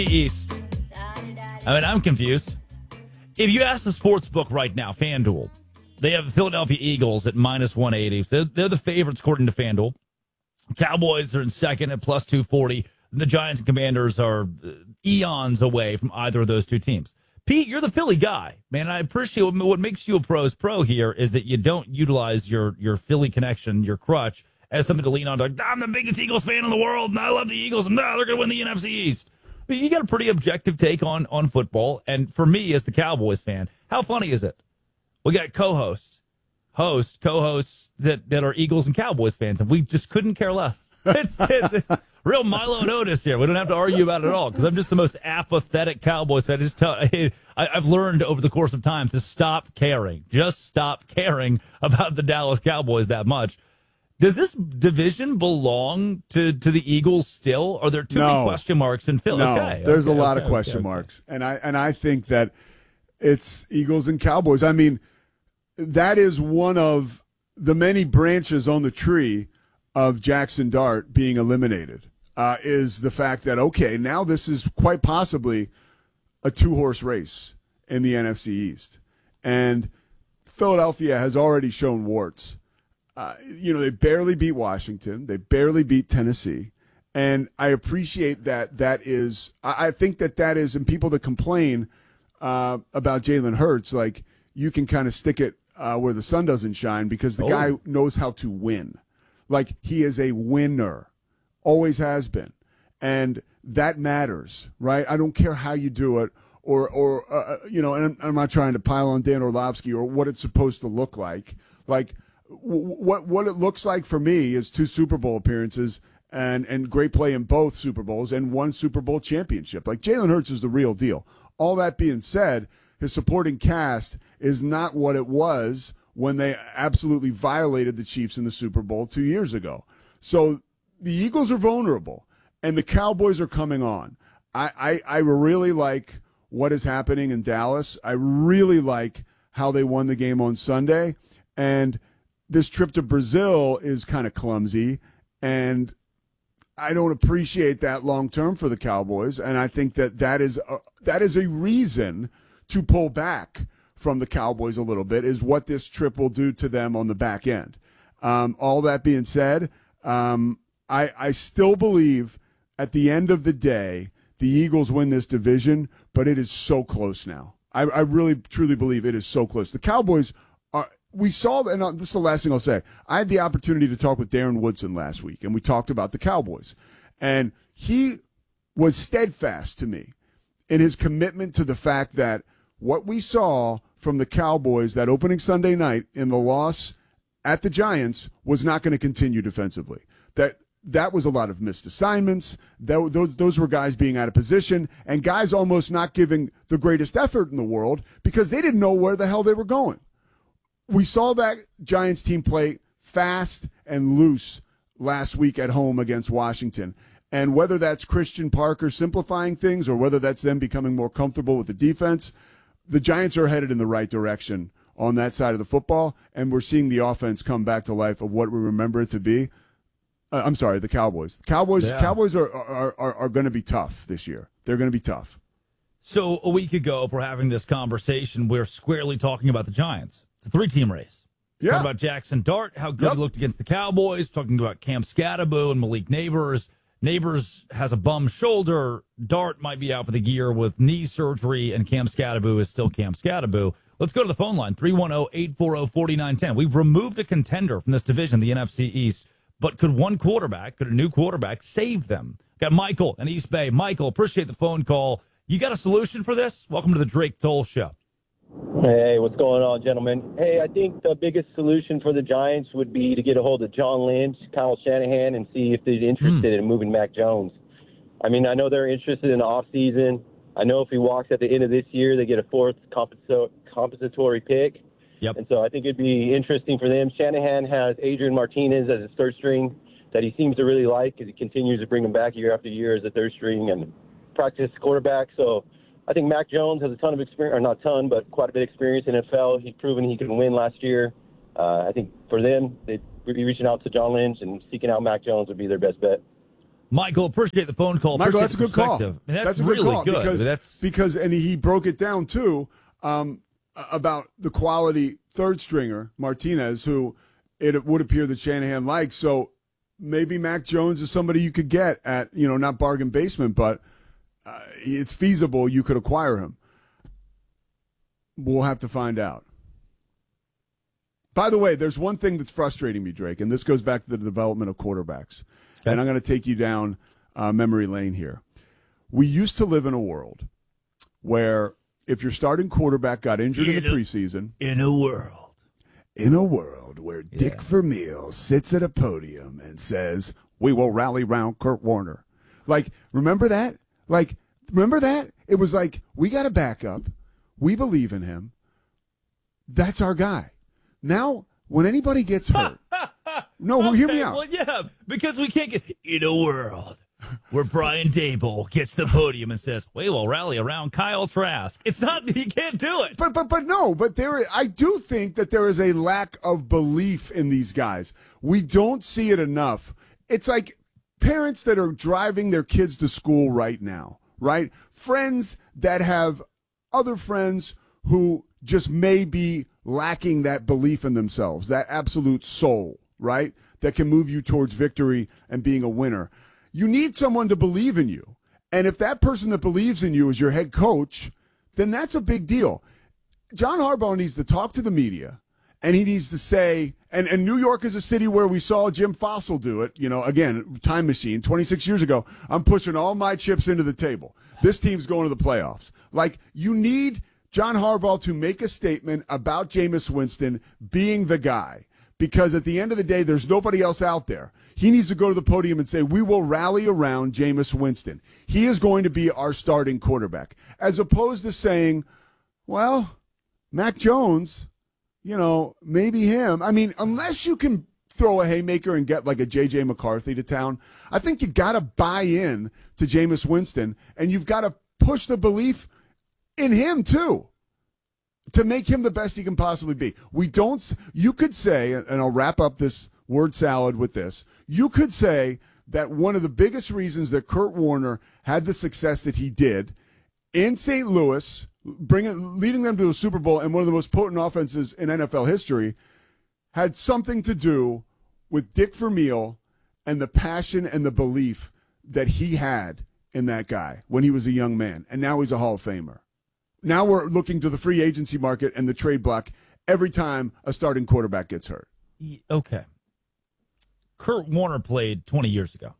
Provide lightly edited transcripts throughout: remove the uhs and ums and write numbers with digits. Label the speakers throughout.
Speaker 1: East. I mean, I'm confused. If you ask the sports book right now, FanDuel, they have the Philadelphia Eagles at minus 180. They're the favorites according to FanDuel. Cowboys are in second at plus 240. The Giants and Commanders are eons away from either of those two teams. Pete, you're the Philly guy, man. I appreciate what makes you a pro's pro here is that you don't utilize your Philly connection, your crutch, as something to lean on. Like, I'm the biggest Eagles fan in the world, and I love the Eagles, and they're going to win the NFC East. I mean, you got a pretty objective take on football, and for me, as the Cowboys fan, how funny is it? We got co-hosts that are Eagles and Cowboys fans, and we just couldn't care less. It's real Milo and Otis here. We don't have to argue about it at all because I'm just the most apathetic Cowboys fan. I've learned over the course of time to stop caring. Just stop caring about the Dallas Cowboys that much. Does this division belong to the Eagles still? Or are there too many question marks in Philly?
Speaker 2: No, there's a lot of question marks. And I think that it's Eagles and Cowboys. I mean, that is one of the many branches on the tree of Jackson Dart being eliminated, is the fact that, okay, now this is quite possibly a two-horse race in the NFC East. And Philadelphia has already shown warts. They barely beat Washington. They barely beat Tennessee. And I appreciate that is – I think that is – and people that complain about Jalen Hurts, like, you can kind of stick it where the sun doesn't shine because the guy knows how to win. Like, he is a winner, always has been. And that matters, right? I don't care how you do it and I'm not trying to pile on Dan Orlovsky or what it's supposed to look like. Like, what it looks like for me is 2 Super Bowl appearances and great play in both Super Bowls and 1 Super Bowl championship. Like, Jalen Hurts is the real deal. All that being said, his supporting cast is not what it was when they absolutely violated the Chiefs in the Super Bowl 2 years ago. So the Eagles are vulnerable, and the Cowboys are coming on. I really like what is happening in Dallas. I really like how they won the game on Sunday. And this trip to Brazil is kind of clumsy, and I don't appreciate that long-term for the Cowboys. And I think that is a reason to pull back from the Cowboys a little bit, is what this trip will do to them on the back end. All that being said, I still believe at the end of the day, the Eagles win this division, but it is so close now. I really, truly believe it is so close. The Cowboys we saw, and this is the last thing I'll say. I had the opportunity to talk with Darren Woodson last week, and we talked about the Cowboys. And he was steadfast to me in his commitment to the fact that what we saw from the Cowboys that opening Sunday night in the loss at the Giants was not going to continue defensively. That was a lot of missed assignments. Those were guys being out of position and guys almost not giving the greatest effort in the world because they didn't know where the hell they were going. We saw that Giants team play fast and loose last week at home against Washington. And whether that's Christian Parker simplifying things or whether that's them becoming more comfortable with the defense, the Giants are headed in the right direction on that side of the football, and we're seeing the offense come back to life of what we remember it to be. I'm sorry, the Cowboys. Cowboys are going to be tough this year. They're going to be tough.
Speaker 1: So a week ago, if we're having this conversation, we're squarely talking about the Giants. It's a 3-team race.
Speaker 2: Yeah.
Speaker 1: Talking about Jackson Dart, how good he looked against the Cowboys. Talking about Cam Scatterbo and Malik Neighbors. Neighbors has a bum shoulder. Dart might be out for the year with knee surgery, and Cam Scatterbo is still Cam Scatterbo. Let's go to the phone line, 310-840-4910. We've removed a contender from this division, the NFC East, but could a new quarterback save them? Got Michael in East Bay. Michael, appreciate the phone call. You got a solution for this? Welcome to the Drake Toll Show.
Speaker 3: Hey, what's going on, gentlemen? Hey, I think the biggest solution for the Giants would be to get a hold of John Lynch, Kyle Shanahan, and see if they're interested in moving Mac Jones. I mean, I know they're interested in the offseason. I know if he walks at the end of this year, they get a 4th compensatory pick.
Speaker 1: Yep.
Speaker 3: And so I think it'd be interesting for them. Shanahan has Adrian Martinez as his third string that he seems to really like because he continues to bring him back year after year as a third string and practice quarterback. So I think Mac Jones has a ton of experience, or not a ton, but quite a bit of experience in NFL. He's proven he can win last year. I think for them, they'd be reaching out to John Lynch and seeking out Mac Jones would be their best bet.
Speaker 1: Michael, appreciate the phone call.
Speaker 2: Michael,
Speaker 1: Appreciate
Speaker 2: that's a good call.
Speaker 1: I mean, that's
Speaker 2: a
Speaker 1: really
Speaker 2: good call
Speaker 1: good.
Speaker 2: Because and he broke it down too about the quality third stringer Martinez, who it would appear that Shanahan likes. So maybe Mac Jones is somebody you could get at, not bargain basement, but it's feasible you could acquire him. We'll have to find out. By the way, there's one thing that's frustrating me, Drake, and this goes back to the development of quarterbacks. Okay. And I'm going to take you down memory lane here. We used to live in a world where if your starting quarterback got injured in the preseason.
Speaker 1: In a world
Speaker 2: where Dick Vermeil sits at a podium and says, we will rally round Kurt Warner. Remember that? Remember that? It was like, we got a backup. We believe in him. That's our guy. Now, when anybody gets hurt. No, hear me out.
Speaker 1: Well, yeah, because we can't get in a world where Brian Daboll gets the podium and says, we will rally around Kyle Trask. It's not, he can't do it.
Speaker 2: But I do think that there is a lack of belief in these guys. We don't see it enough. It's like parents that are driving their kids to school right now, right? Friends that have other friends who just may be lacking that belief in themselves, that absolute soul, right? That can move you towards victory and being a winner. You need someone to believe in you. And if that person that believes in you is your head coach, then that's a big deal. John Harbaugh needs to talk to the media, and he needs to say, and New York is a city where we saw Jim Fossil do it, again, time machine, 26 years ago. I'm pushing all my chips into the table. This team's going to the playoffs. You need John Harbaugh to make a statement about Jameis Winston being the guy, because at the end of the day, there's nobody else out there. He needs to go to the podium and say, we will rally around Jameis Winston. He is going to be our starting quarterback, as opposed to saying, well, Mac Jones, maybe him. I mean, unless you can throw a haymaker and get like a J.J. McCarthy to town, I think you got to buy in to Jameis Winston, and you've got to push the belief in him too, to make him the best he can possibly be. You could say, and I'll wrap up this word salad with this, you could say that one of the biggest reasons that Kurt Warner had the success that he did in St. Louis, leading them to the Super Bowl and one of the most potent offenses in NFL history, had something to do with Dick Vermeil and the passion and the belief that he had in that guy when he was a young man, and now he's a Hall of Famer. Now we're looking to the free agency market and the trade block every time a starting quarterback gets hurt.
Speaker 1: Okay. Kurt Warner played 20 years ago.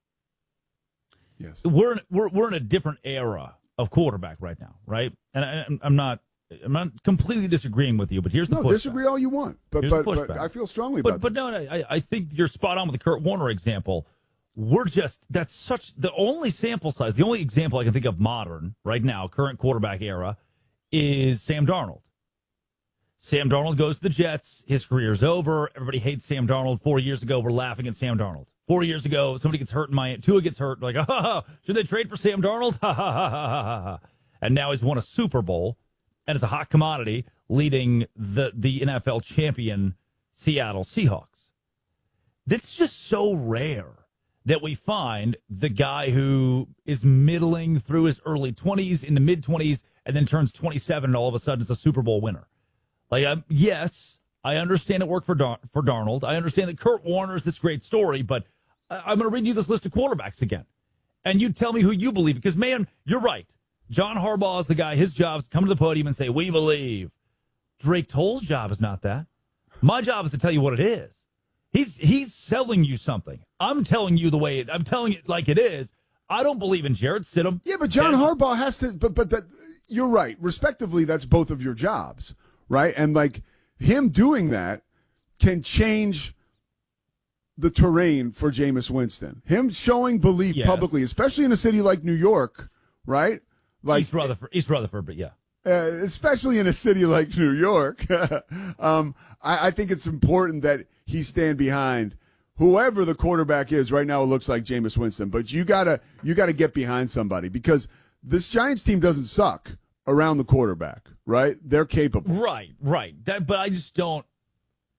Speaker 2: Yes.
Speaker 1: We're in a different era of quarterback right now, right? And I'm not completely disagreeing with you, but here's the pushback.
Speaker 2: Disagree all you want, but I feel strongly about
Speaker 1: this. But I think you're spot on with the Kurt Warner example. That's such the only sample size, the only example I can think of modern right now, current quarterback era, is Sam Darnold. Sam Darnold goes to the Jets. His career's over. Everybody hates Sam Darnold. 4 years ago, we're laughing at Sam Darnold. 4 years ago, somebody gets hurt in Miami. Tua gets hurt. Like, should they trade for Sam Darnold? And now he's won a Super Bowl and is a hot commodity, leading the NFL champion Seattle Seahawks. That's just so rare that we find the guy who is middling through his early 20s, into mid-20s, and then turns 27 and all of a sudden is a Super Bowl winner. Yes, I understand it worked for Darnold. I understand that Kurt Warner is this great story, but I'm going to read you this list of quarterbacks again. And you tell me who you believe, because, man, you're right. John Harbaugh is the guy. His job is to come to the podium and say, we believe. Drake Toll's job is not that. My job is to tell you what it is. He's selling you something. I'm telling you I'm telling it like it is. I don't believe in Jarrett Stidham.
Speaker 2: Yeah, but John Harbaugh has to. But that, you're right. Respectively, that's both of your jobs, right? And him doing that can change the terrain for Jameis Winston. Him showing belief publicly, especially in a city like New York, right?
Speaker 1: East Rutherford, but yeah.
Speaker 2: Especially in a city like New York, I think it's important that he stand behind whoever the quarterback is. Right now, it looks like Jameis Winston, but you gotta get behind somebody, because this Giants team doesn't suck around the quarterback, right? They're capable.
Speaker 1: Right. But I just don't.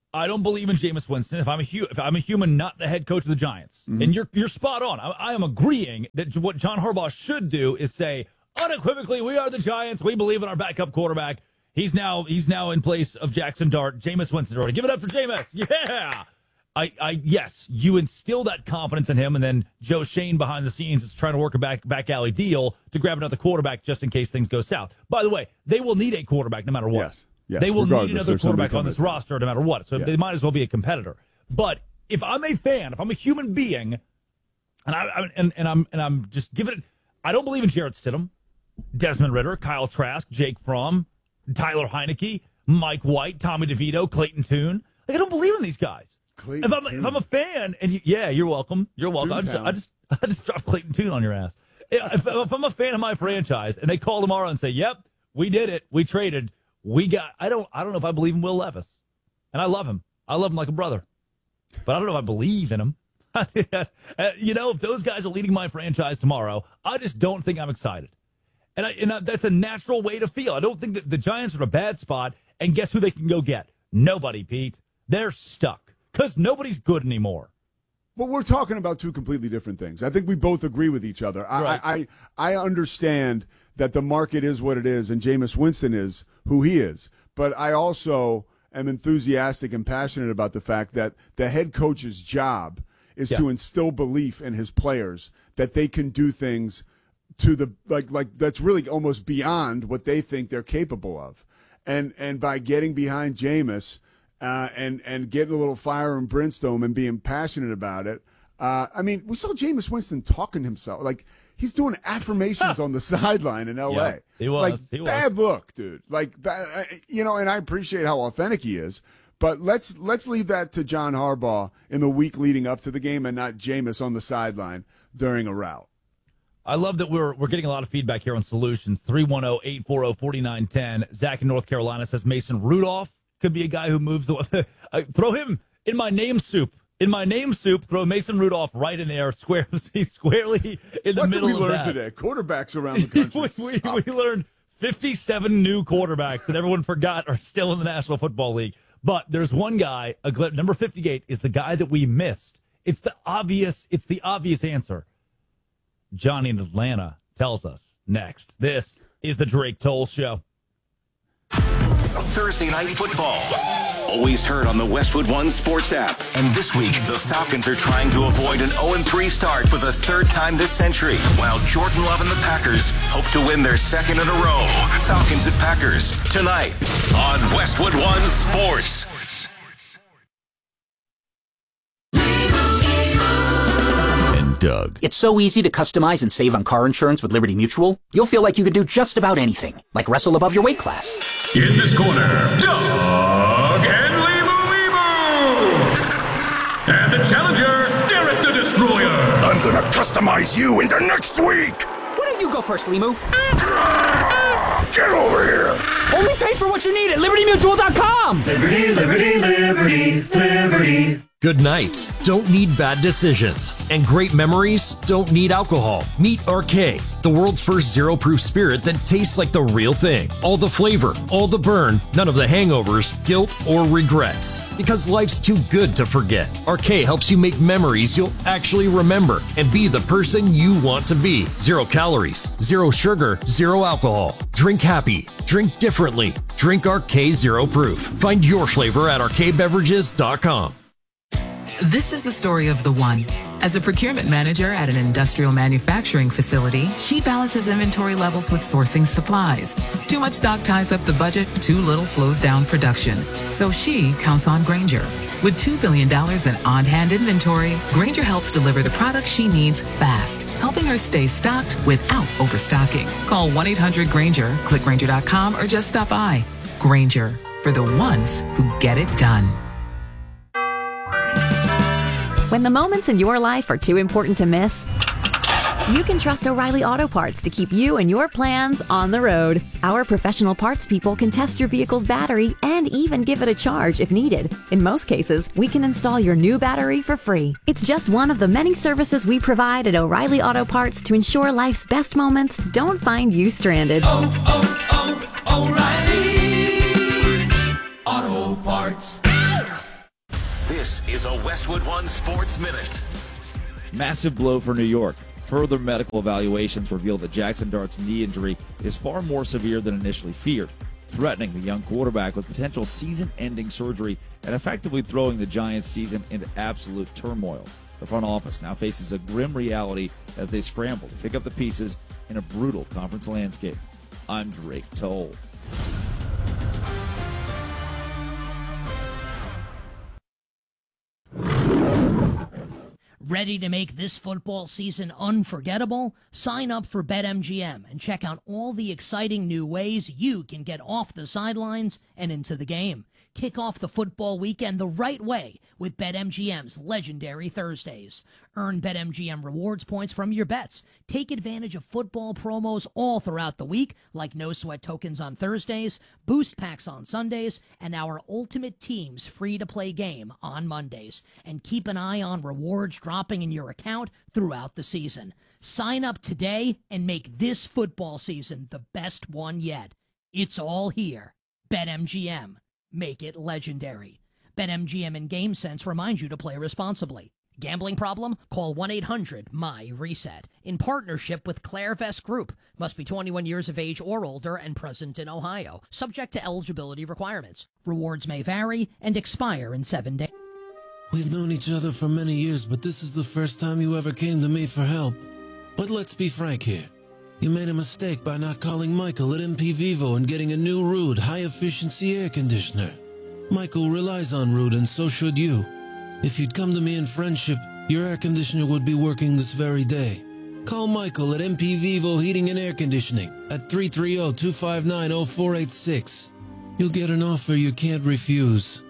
Speaker 1: I don't believe in Jameis Winston. If I'm a human, not the head coach of the Giants, and you're spot on. I am agreeing that what John Harbaugh should do is say unequivocally, we are the Giants. We believe in our backup quarterback. He's now in place of Jackson Dart. Jameis Winston already. Give it up for Jameis. Yeah. Yes, you instill that confidence in him, and then Joe Shane behind the scenes is trying to work a back alley deal to grab another quarterback just in case things go south. By the way, they will need a quarterback no matter what.
Speaker 2: Yes. Yes,
Speaker 1: they will need another quarterback on this roster no matter what. So they might as well be a competitor. But if I'm a fan, if I'm a human being, and I'm just giving it, I don't believe in Jarrett Stidham, Desmond Ridder, Kyle Trask, Jake Fromm, Tyler Heineke, Mike White, Tommy DeVito, Clayton Tune. Like, I don't believe in these guys. If I'm a fan, and you're welcome. You're welcome. I just dropped Clayton Tune on your ass. If I'm a fan of my franchise, and they call tomorrow and say, "Yep, we did it. We traded." I don't know if I believe in Will Levis. And I love him. I love him like a brother. But I don't know if I believe in him. If those guys are leading my franchise tomorrow, I just don't think I'm excited. And that's a natural way to feel. I don't think that the Giants are in a bad spot. And guess who they can go get? Nobody, Pete. They're stuck. Because nobody's good anymore.
Speaker 2: Well, we're talking about two completely different things. I think we both agree with each other. Right. I understand that the market is what it is and Jameis Winston is who he is. But I also am enthusiastic and passionate about the fact that the head coach's job is to instill belief in his players that they can do things to the like that's really almost beyond what they think they're capable of. And by getting behind Jameis and getting a little fire and brimstone and being passionate about it, we saw Jameis Winston talking to himself. Like, he's doing affirmations on the sideline in L.A.
Speaker 1: Yeah, he was.
Speaker 2: Bad look, dude. Like, and I appreciate how authentic he is. But let's leave that to John Harbaugh in the week leading up to the game and not Jameis on the sideline during a rout.
Speaker 1: I love that we're getting a lot of feedback here on Solutions. 310-840-4910. Zach in North Carolina says Mason Rudolph could be a guy who moves. Throw him in my name soup. In my name soup, throw Mason Rudolph right in there, squarely in the middle of that. What did we learn
Speaker 2: today? Quarterbacks around the country.
Speaker 1: we learned 57 new quarterbacks that everyone forgot are still in the National Football League. But there's one guy, number 58, is the guy that we missed. It's the obvious answer. Johnny in Atlanta tells us next. This is the Drake Toll Show.
Speaker 4: Thursday Night Football. Always heard on the Westwood One Sports app. And this week, the Falcons are trying to avoid an 0-3 start for the third time this century, while Jordan Love and the Packers hope to win their second in a row. Falcons at Packers, tonight on Westwood One Sports.
Speaker 5: Doug. It's so easy to customize and save on car insurance with Liberty Mutual. You'll feel like you could do just about anything, like wrestle above your weight class.
Speaker 6: In this corner, Doug and Limu. And the challenger, Derek the Destroyer.
Speaker 7: I'm gonna customize you into next week.
Speaker 5: Why don't you go first, Limu?
Speaker 7: Get over here.
Speaker 5: Only pay for what you need at LibertyMutual.com.
Speaker 8: Liberty, liberty, liberty, liberty.
Speaker 9: Good nights don't need bad decisions, and great memories don't need alcohol. Meet RK, the world's first zero-proof spirit that tastes like the real thing. All the flavor, all the burn, none of the hangovers, guilt, or regrets. Because life's too good to forget. RK helps you make memories you'll actually remember and be the person you want to be. 0 calories, 0 sugar, 0 alcohol. Drink happy. Drink differently. Drink RK Zero Proof. Find your flavor at rkbeverages.com.
Speaker 10: This is the story of the one. As a procurement manager at an industrial manufacturing facility, she balances inventory levels with sourcing supplies. Too much stock ties up the budget, too little slows down production. So she counts on Grainger. With $2 billion in on-hand inventory, Grainger helps deliver the products she needs fast, helping her stay stocked without overstocking. Call 1-800-GRAINGER, click Grainger.com, or just stop by. Grainger, for the ones who get it done.
Speaker 11: When the moments in your life are too important to miss, you can trust O'Reilly Auto Parts to keep you and your plans on the road. Our professional parts people can test your vehicle's battery and even give it a charge if needed. In most cases, we can install your new battery for free. It's just one of the many services we provide at O'Reilly Auto Parts to ensure life's best moments don't find you stranded.
Speaker 8: O'Reilly Auto Parts.
Speaker 4: This is a Westwood One Sports Minute.
Speaker 12: Massive blow for New York. Further medical evaluations reveal that Jackson Dart's knee injury is far more severe than initially feared, threatening the young quarterback with potential season-ending surgery and effectively throwing the Giants' season into absolute turmoil. The front office now faces a grim reality as they scramble to pick up the pieces in a brutal conference landscape. I'm Drake Toll.
Speaker 13: Ready to make this football season unforgettable? Sign up for BetMGM and check out all the exciting new ways you can get off the sidelines and into the game. Kick off the football weekend the right way with BetMGM's legendary Thursdays. Earn BetMGM rewards points from your bets. Take advantage of football promos all throughout the week, like no sweat tokens on Thursdays, boost packs on Sundays, and our Ultimate Teams free-to-play game on Mondays. And keep an eye on rewards dropping in your account throughout the season. Sign up today and make this football season the best one yet. It's all here. BetMGM. Make it legendary. BetMGM and GameSense remind you to play responsibly. Gambling problem? Call 1-800-MY-RESET. In partnership with Clairvest Group. Must be 21 years of age or older and present in Ohio. Subject to eligibility requirements. Rewards may vary and expire in 7 days.
Speaker 14: We've known each other for many years, but this is the first time you ever came to me for help. But let's be frank here. You made a mistake by not calling Michael at MP Vivo and getting a new Ruud high-efficiency air conditioner. Michael relies on Ruud, and so should you. If you'd come to me in friendship, your air conditioner would be working this very day. Call Michael at MP Vivo Heating and Air Conditioning at 330-259-0486. You'll get an offer you can't refuse.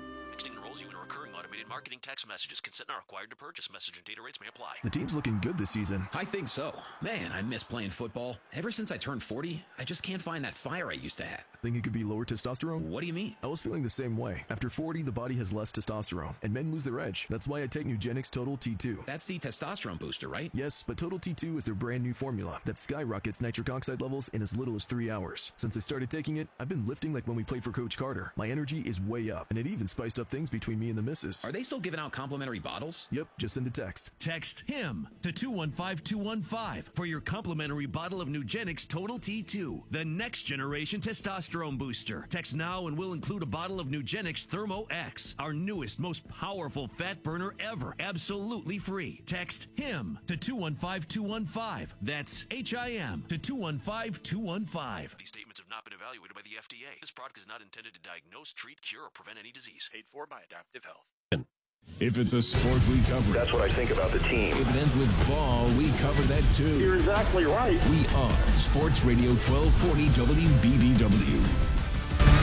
Speaker 15: Marketing text messages. Consent not required to purchase. Message and data rates may apply.
Speaker 16: The team's looking good this season.
Speaker 17: I think so. Man, I miss playing football. Ever since I turned 40, I just can't find that fire I used to have.
Speaker 16: Think it could be lower testosterone?
Speaker 17: What do you mean?
Speaker 16: I was feeling the same way. After 40, the body has less testosterone, and men lose their edge. That's why I take Nugenix Total T2.
Speaker 17: That's the testosterone booster, right?
Speaker 16: Yes, but Total T2 is their brand new formula that skyrockets nitric oxide levels in as little as 3 hours. Since I started taking it, I've been lifting like when we played for Coach Carter. My energy is way up, and it even spiced up things between me and the missus.
Speaker 17: Are they still giving out complimentary bottles?
Speaker 16: Yep, just send a text.
Speaker 18: Text HIM to 215-215 for your complimentary bottle of Nugenix Total T2, the next generation testosterone booster. Text now and we'll include a bottle of Nugenix Thermo X, our newest, most powerful fat burner ever, absolutely free. Text HIM to 215-215. That's HIM to 215-215.
Speaker 15: These statements have not been evaluated by the FDA. This product is not intended to diagnose, treat, cure, or prevent any disease.
Speaker 17: Paid for by Adaptive Health.
Speaker 19: If it's a sport, we cover it.
Speaker 20: That's what I think about the team.
Speaker 19: If it ends with ball, we cover that too.
Speaker 20: You're exactly right.
Speaker 19: We are Sports Radio 1240 WBBW.